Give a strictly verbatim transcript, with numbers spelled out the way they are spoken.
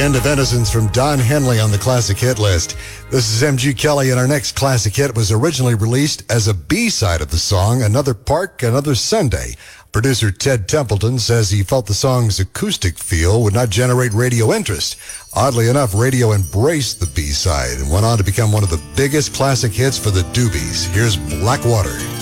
End of Innocence from Don Henley on the classic hit list. This is M G Kelly, and our next classic hit was originally released as a B-side of the song, Another Park, Another Sunday. Producer Ted Templeton says he felt the song's acoustic feel would not generate radio interest. Oddly enough, radio embraced the B-side and went on to become one of the biggest classic hits for the Doobies. Here's Blackwater.